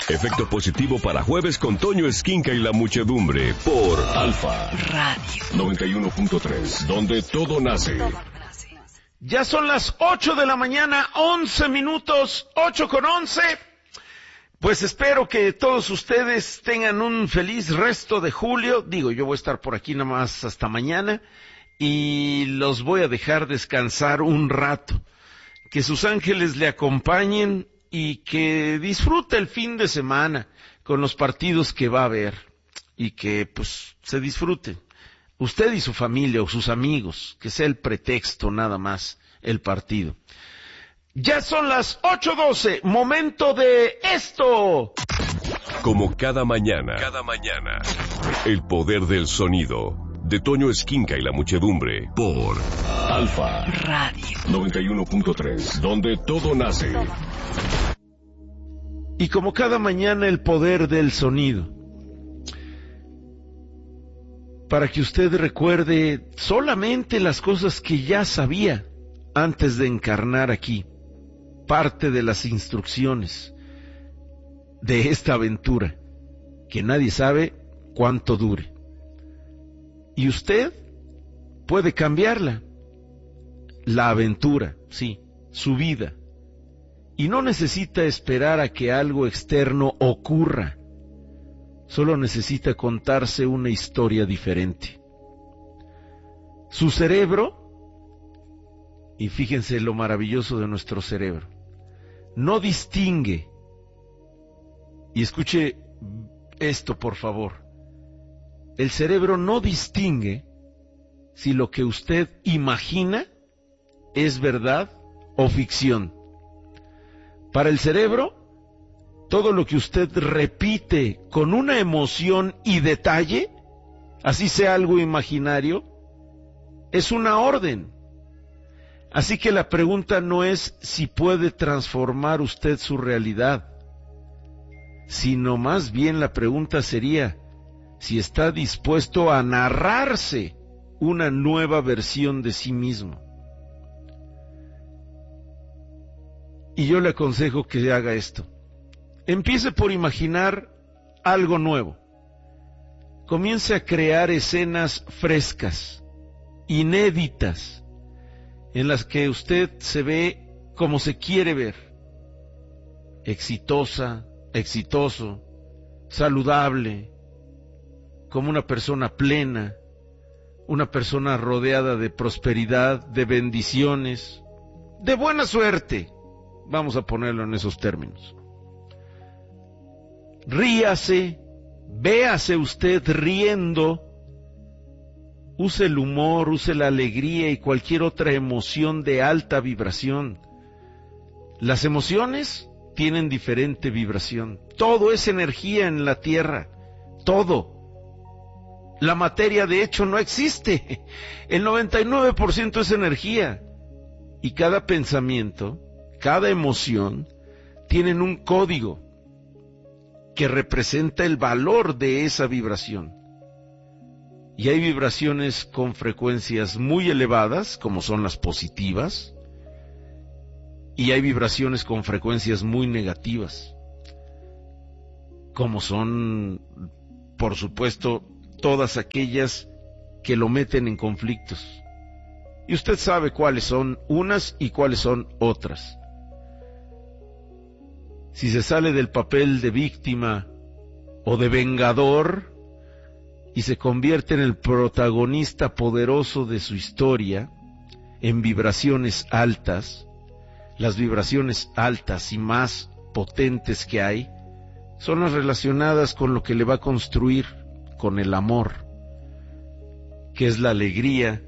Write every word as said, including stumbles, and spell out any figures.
Efecto positivo para jueves con Toño Esquinca y la muchedumbre por Alfa Radio noventa y uno punto tres, donde todo nace. Ya son las ocho de la mañana, once minutos, ocho con once. Pues espero que todos ustedes tengan un feliz resto de julio. Digo, yo voy a estar por aquí nada más hasta mañana y los voy a dejar descansar un rato. Que sus ángeles le acompañen y que disfrute el fin de semana con los partidos que va a haber y que pues se disfrute. Usted y su familia o sus amigos, que sea el pretexto nada más el partido. Ya son las ocho doce, momento de esto. Como cada mañana, cada mañana, el poder del sonido de Toño Esquinca y la muchedumbre por Alfa Radio noventa y uno punto tres, donde todo nace. Y como cada mañana el poder del sonido. Para que usted recuerde solamente las cosas que ya sabía antes de encarnar aquí. Parte de las instrucciones de esta aventura, que nadie sabe cuánto dure. Y usted puede cambiarla. La aventura, sí, su vida. Y no necesita esperar a que algo externo ocurra. Solo necesita contarse una historia diferente. Su cerebro, y fíjense lo maravilloso de nuestro cerebro, no distingue, y escuche esto por favor, el cerebro no distingue si lo que usted imagina es verdad o ficción. Para el cerebro, todo lo que usted repite con una emoción y detalle, así sea algo imaginario, es una orden. Así que la pregunta no es si puede transformar usted su realidad, sino más bien la pregunta sería si está dispuesto a narrarse una nueva versión de sí mismo. Y yo le aconsejo que haga esto. Empiece por imaginar algo nuevo. Comience a crear escenas frescas, inéditas, en las que usted se ve como se quiere ver. Exitosa, exitoso, saludable, como una persona plena, una persona rodeada de prosperidad, de bendiciones, de buena suerte. Vamos a ponerlo en esos términos. Ríase, véase usted riendo, use el humor, use la alegría y cualquier otra emoción de alta vibración. Las emociones tienen diferente vibración. Todo es energía en la tierra, todo. La materia de hecho no existe. El noventa y nueve por ciento es energía. Y cada pensamiento, cada emoción, tienen un código que representa el valor de esa vibración. Y hay vibraciones con frecuencias muy elevadas, como son las positivas, y hay vibraciones con frecuencias muy negativas, como son, por supuesto, todas aquellas que lo meten en conflictos. Y usted sabe cuáles son unas y cuáles son otras. Si se sale del papel de víctima o de vengador y se convierte en el protagonista poderoso de su historia, en vibraciones altas, las vibraciones altas y más potentes que hay, son las relacionadas con lo que le va a construir, con el amor, que es la alegría,